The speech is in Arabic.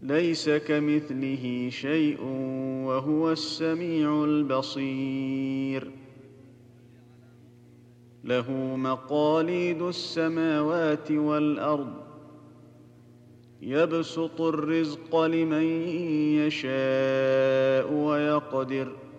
ليس كمثله شيء وهو السميع البصير. له مقاليد السماوات والأرض يبسط الرزق لمن يشاء ويقدر